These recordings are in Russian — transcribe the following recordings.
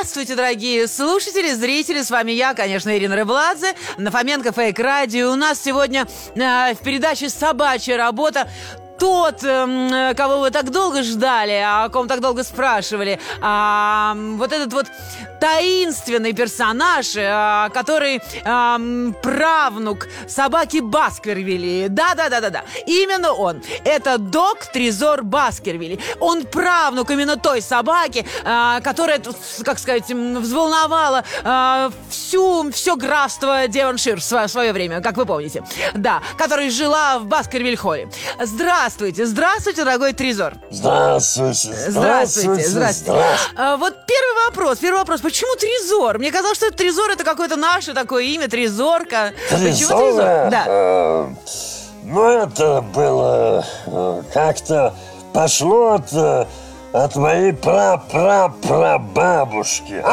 Здравствуйте, дорогие слушатели, зрители. С вами я, конечно, Ирина Рыбладзе, на Фоменко Фейк Радио. У нас сегодня в передаче «Собачья работа» тот, кого вы так долго ждали, о ком так долго спрашивали, вот этот вот таинственный персонаж, который правнук собаки Баскервилей. Да. Именно он. Это Дог Трезор Баскервилей. Он правнук именно той собаки, которая, как сказать, взволновала все графство Девоншир в свое время, как вы помните. Да, которая жила в Баскервиль-холле. Здравствуйте, дорогой Трезор. Здравствуйте. Вот первый вопрос. Почему Трезор? Мне казалось, что Трезор — это какое-то наше такое имя, Трезорка. Почему Трезор? Да. Ну, это было как-то пошло от моей прабабушки.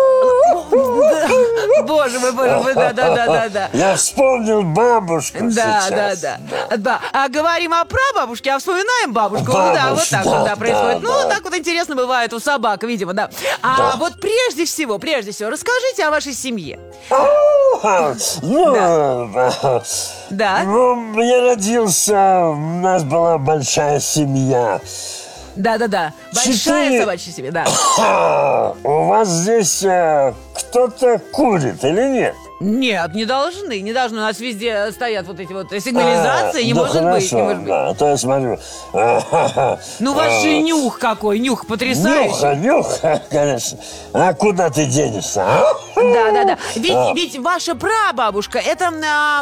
Боже мой, да. Я вспомнил бабушку сейчас. Да. А говорим о прабабушке, а вспоминаем бабушку. Да, вот так вот происходит. Ну, так вот интересно бывает у собак, видимо, да. Вот прежде всего, расскажите о вашей семье. Ну, я родился, у нас была большая семья. Да. Большая собачья семья, да. У вас здесь кто-то курит или нет? Нет, не должны. У нас везде стоят вот эти вот сигнализации. Не может быть. Да, то я смотрю. Ну, у вас же нюх какой, нюх потрясающий. Нюх, конечно. А куда ты денешься, а? Да. Ведь ваша прабабушка, это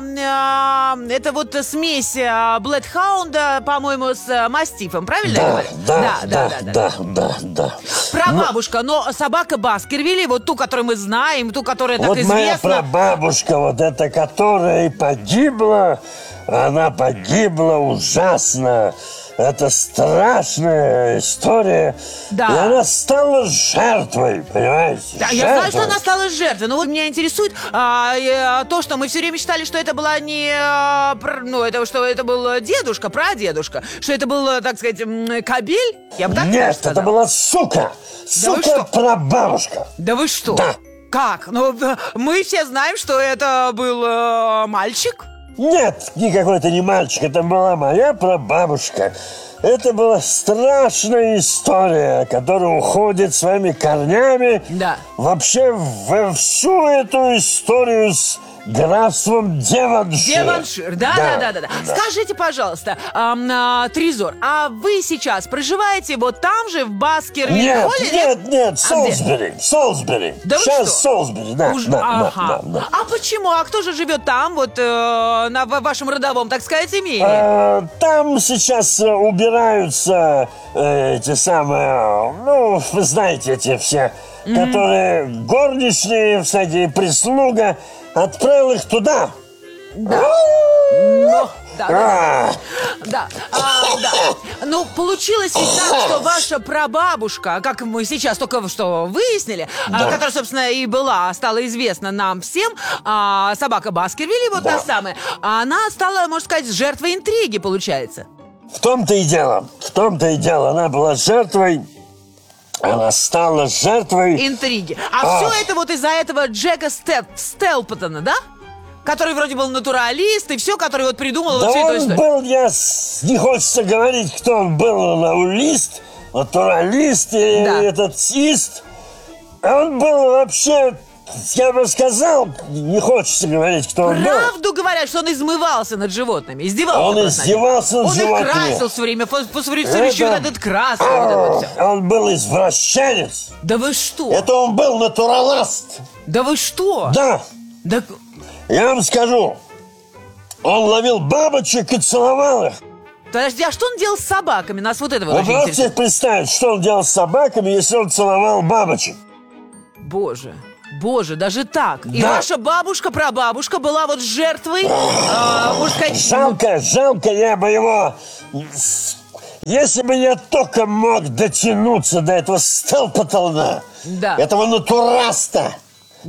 вот смесь блэдхаунда, по-моему, с мастифом, правильно я говорю? Да. Прабабушка, но собака Баскервилей, вот ту, которую мы знаем, ту, которая так известна. Вот моя прабабушка, вот эта, которая и погибла, она погибла ужасно. Это страшная история. Да. И она стала жертвой, понимаете? Да, я знаю, что она стала жертвой. Но вот меня интересует то, что мы все время считали, что это была не... что это был дедушка, прадедушка. Что это был, так сказать, кобель? Я бы так Нет, сказала. это была сука. Сука-прабабушка. Да вы что? Да. Как? Ну, мы все знаем, что это был мальчик. Нет, никакой это не мальчик, это была моя прабабушка. Это была страшная история, которая уходит своими корнями вообще во всю эту историю с графством Девоншир. Девоншир, да. Скажите, пожалуйста, Трезор, а вы сейчас проживаете вот там же, в Баскервиль-холле? Нет, Солсбери. Да сейчас вы что? Солсбери, да. А почему? А кто же живет там, вот на вашем родовом, так сказать, имении? Там сейчас убираются эти самые, ну, вы знаете, эти все, которые горничные, всякие прислуга. Отправил их туда. Да. Ну, получилось ведь так, что ваша прабабушка, как мы сейчас только что выяснили, которая, собственно, и была, стала известна нам всем, собака Баскервилей, вот та самая, она стала, можно сказать, жертвой интриги, получается. В том-то и дело. Она была жертвой. Она стала жертвой интриги. Все это вот из-за этого Джека Стелпотона, да? Который вроде был натуралист, и все, который вот придумал вот всю эту историю. Не хочется говорить, кто он был, натуралист и этот ист. Он был вообще, я бы сказал, не хочется говорить, кто он был. Правду говорят, что он измывался над животными, издевался. Он издевался над животными. Он их красил все время, фосфорицирующий вот этот красный. Он был извращенец. Да вы что? Это он был натуралист. Да вы что? Да. Я вам скажу, он ловил бабочек и целовал их. Подожди, а что он делал с собаками? Нас вот это вот очень интересно. Вы можете представить, что он делал с собаками, если он целовал бабочек? Боже, даже так. И ваша бабушка, прабабушка была вот жертвой, можно сказать... Жалко, я бы его... Если бы я только мог дотянуться до этого Стелпотона, этого натураста. Да.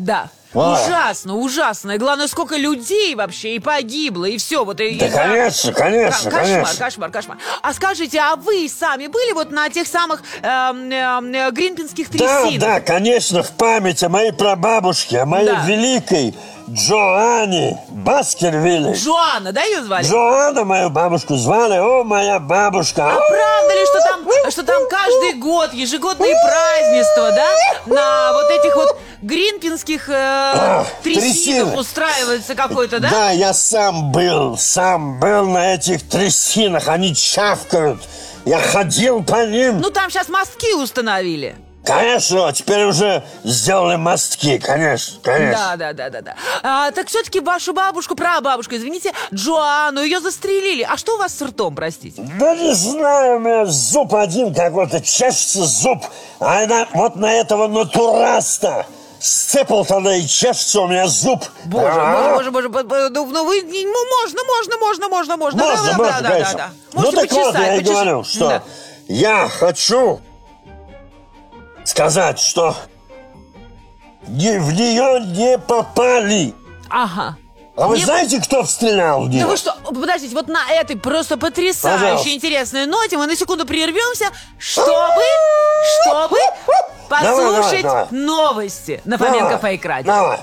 Ужасно, ужасно. И главное, сколько людей вообще и погибло, и все. Вот, и, да, конечно, конечно, кошмар. А скажите, а вы сами были вот на тех самых гринпинских трясинах? Да, конечно, в память о моей прабабушке, о моей великой Джоанне Баскервилле. Джоанна, да, ее звали? Джоанна мою бабушку звали. О, моя бабушка. А правда ли, что там каждый год ежегодные празднества, да? На вот этих вот гринпинских трясинах устраивается какой-то, да? Да, я сам был на этих трясинах. Они чавкают. Я ходил по ним. Ну, там сейчас мостки установили. Конечно, теперь уже сделали мостки, конечно. Да. Так все-таки вашу бабушку, прабабушку, извините, Джоанну, ее застрелили. А что у вас с ртом, простите? Да не знаю, у меня зуб один какой-то, чешется зуб. А она вот на этого натураста сцепил тогда и чешется у меня зуб. Боже. Ну вы, можно. Да. Ну так вот, я и говорю, что я хочу сказать, что в нее не попали. Ага. А вы знаете, кто стрелял в нее? Да вы что, подождите, вот на этой просто потрясающей интересной ноте мы на секунду прервемся, чтобы послушать новости на Фоменко Фейк Радио. Давай.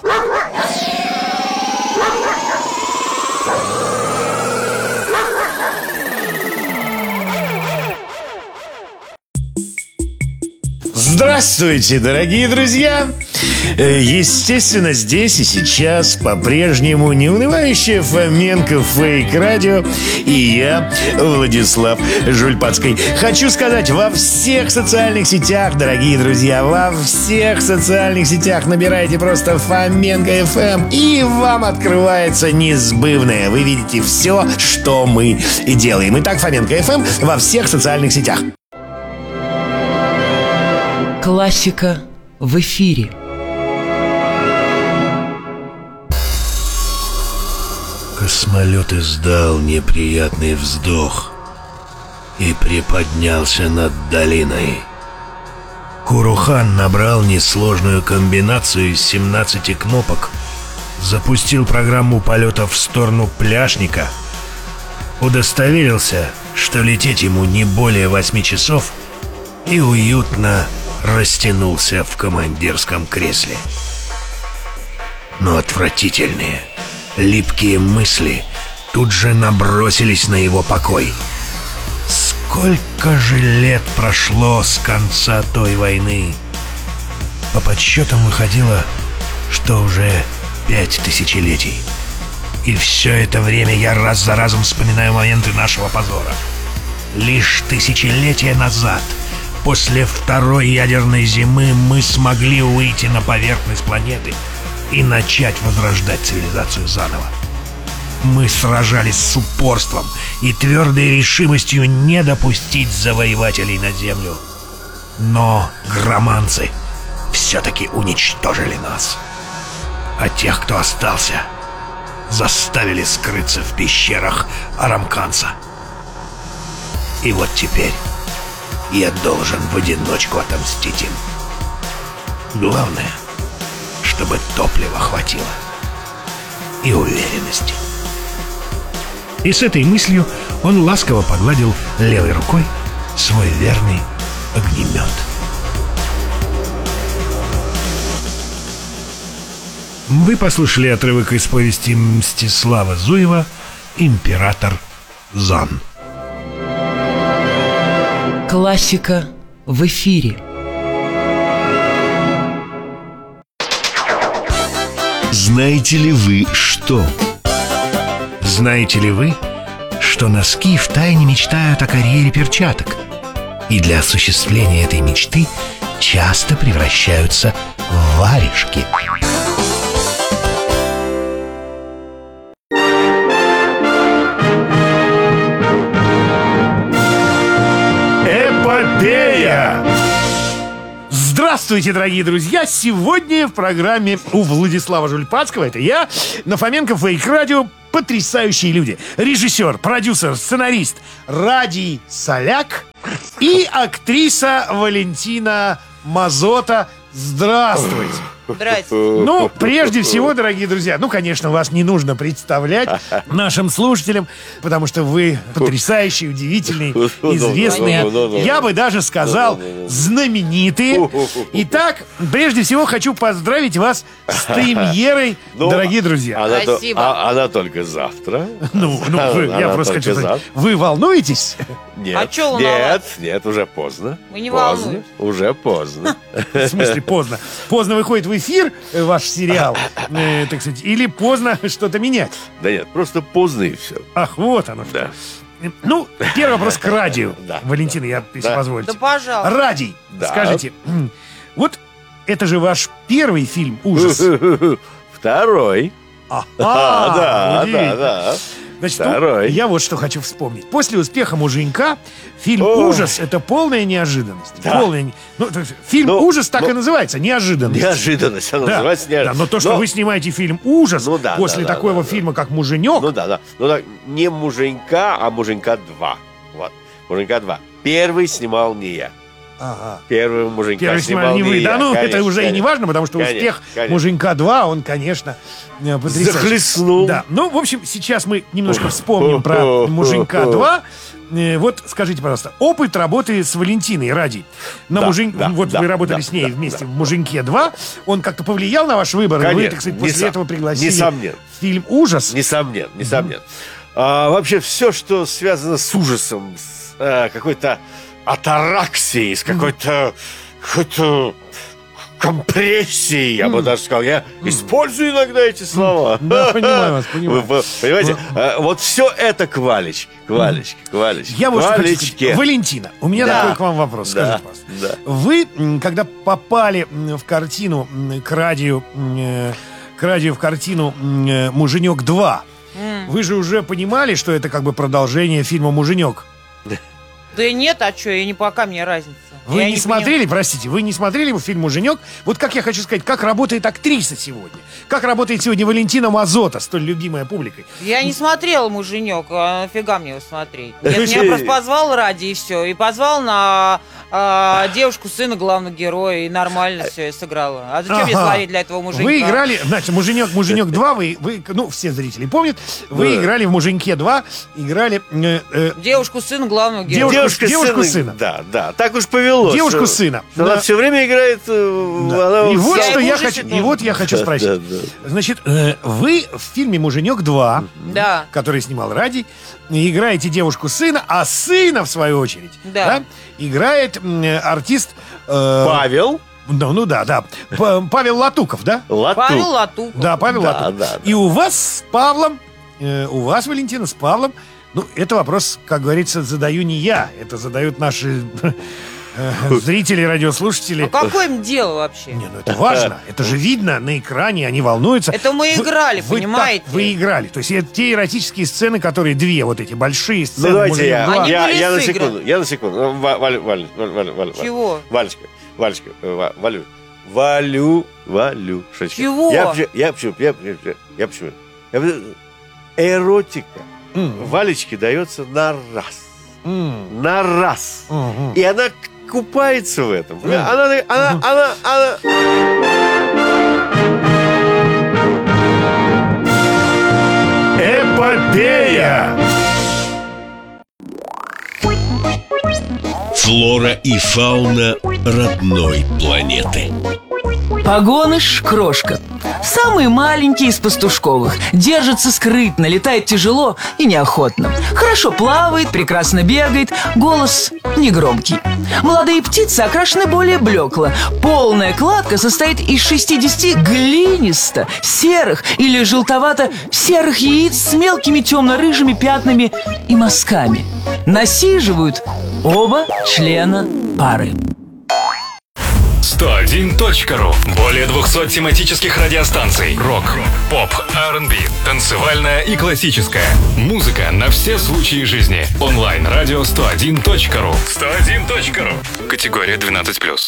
Здравствуйте, дорогие друзья! Естественно, здесь и сейчас по-прежнему неунывающая Фоменко Фейк Радио и я, Владислав Жульпацкий. Хочу сказать, во всех социальных сетях, дорогие друзья, во всех социальных сетях набирайте просто Фоменко ФМ, и вам открывается несбывное. Вы видите все, что мы делаем. Итак, Фоменко ФМ во всех социальных сетях. Классика в эфире. Космолет издал неприятный вздох и приподнялся над долиной. Курухан набрал несложную комбинацию из 17 кнопок, запустил программу полета в сторону Пляшника, удостоверился, что лететь ему не более 8 часов, и уютно растянулся в командирском кресле. Но отвратительные, липкие мысли тут же набросились на его покой. Сколько же лет прошло с конца той войны? По подсчетам выходило, что уже 5 тысячелетий. И все это время я раз за разом вспоминаю моменты нашего позора. Лишь тысячелетия назад, после второй ядерной зимы, мы смогли выйти на поверхность планеты и начать возрождать цивилизацию заново. Мы сражались с упорством и твердой решимостью не допустить завоевателей на Землю. Но громанцы все-таки уничтожили нас. А тех, кто остался, заставили скрыться в пещерах Арамканса. И вот теперь я должен в одиночку отомстить им. Главное, чтобы топлива хватило и уверенности. И с этой мыслью он ласково погладил левой рукой свой верный огнемет. Вы послушали отрывок из повести Мстислава Зуева «Император Зан». Классика в эфире. Знаете ли вы что? Знаете ли вы, что носки втайне мечтают о карьере перчаток? И для осуществления этой мечты часто превращаются в варежки. Эпопея! Здравствуйте, дорогие друзья! Сегодня в программе у Владислава Жульпацкого, это я, на Фоменко Фейк Радио, потрясающие люди. Режиссер, продюсер, сценарист Радий Соляк и актриса Валентина Мазота. Здравствуйте! Здрасте. Ну, прежде всего, дорогие друзья, ну, конечно, вас не нужно представлять нашим слушателям, потому что вы потрясающие, удивительные, известные, я бы даже сказал, знаменитые. Итак, прежде всего, хочу поздравить вас с премьерой, дорогие друзья. Спасибо. Она только завтра. Я просто хочу сказать, вы волнуетесь? Нет, А чё волноваться? нет, уже поздно. Мы не волнуемся. Уже поздно. В смысле поздно? Поздно выходит в эфир ваш сериал, так сказать, или поздно что-то менять? Да нет, просто поздно и все. Ах, вот оно что. Да. Ну, первый вопрос к радио. Да. Валентина, если позволите. Да, пожалуйста. Радий, Да. скажите, вот это же ваш первый фильм «Ужас». Второй. Да. Значит, Второй. я вот что хочу вспомнить. После успеха «Муженька» фильм «Ужас» — это полная неожиданность. Да. Фильм «Ужас» так и называется — неожиданность. Неожиданность. Она называется неожиданность. Да, но то, что вы снимаете фильм «Ужас» после такого фильма, как «Муженек». Ну да. Не «Муженька», а «Муженька 2». Вот. «Муженька 2». Первый снимал не я. Ага. Первый «Муженька» снимал не вы. я. Да, ну Конечно, это уже и не важно, потому что успех «Муженька 2», он, конечно, потрясающий. Захлестнул. Да. Ну, в общем, сейчас мы немножко вспомним про «Муженька 2». Вот скажите, пожалуйста, опыт работы с Валентиной Радий. Вы работали с ней вместе в «Муженьке 2». Он как-то повлиял на ваш выбор? Конечно, вы, так сказать, после этого пригласили несомненно. фильм «Ужас»? Несомненно. Вообще все, что связано с ужасом, с какой-то атараксией, с какой-то компрессией, я бы даже сказал. Я использую иногда эти слова. Да, понимаю вас, понимаю. Вы понимаете, вот все это к Валечке. Я вот что хочу сказать. Валентина, у меня такой к вам вопрос. Скажите, пожалуйста. Вы, когда попали в картину к радио в картину «Муженек 2», вы же уже понимали, что это как бы продолжение фильма «Муженек»? Да нет, а что, пока мне разница. Вы не смотрели, простите, вы не смотрели фильм «Муженек»? Вот как я хочу сказать, как работает актриса сегодня? Как работает сегодня Валентина Мазота, столь любимая публикой? Я не смотрела «Муженек», а нафига мне его смотреть? Нет, меня просто позвал Ради, и все. И позвал на девушку сына главного героя, и нормально все, я сыграла. А зачем мне смотреть для этого «Муженька»? Вы играли, значит, «Муженек 2», вы, ну, все зрители помнят, вы играли в «Муженьке 2», играли... девушку сына главного героя. Девушку сына. Да, так уж повелось. Девушку сына. Она все время играет... И вот я хочу спросить. Значит, вы в фильме «Муженек 2», который снимал Радий, играете девушку сына, а сына, в свою очередь, играет артист... Павел. Да. Павел Латуков, да? Павел Латуков. Да, Павел Латуков. Да. И у вас с Павлом, Валентина, с Павлом, ну, это вопрос, как говорится, задаю не я. Это задают наши зрители, радиослушатели. А какое им дело вообще? Не, ну это важно. Это же видно на экране, они волнуются. Это мы играли, понимаете? Вы играли. То есть это те эротические сцены, которые две вот эти большие сцены. Ну, давайте я на секунду. Валю. Чего? Валю. Чего? Я почему? Эротика Валечке дается на раз. И она купается в этом. Она... Эпопея! Флора и фауна родной планеты. Погоныш крошка. Самый маленький из пастушковых. Держится скрытно, летает тяжело и неохотно. Хорошо плавает, прекрасно бегает, голос негромкий. Молодые птицы окрашены более блекло. Полная кладка состоит из 60 глинисто-серых или желтовато-серых яиц с мелкими темно-рыжими пятнами и мазками. Насиживают оба члена пары. 101.ru. Более 200 тематических радиостанций. Рок, поп, R&B, танцевальная и классическая. Музыка на все случаи жизни. Онлайн-радио 101.ru. 101.ru. Категория 12+.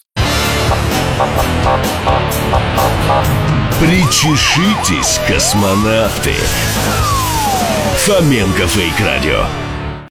Причешитесь, космонавты. Фоменко Фейк Радио.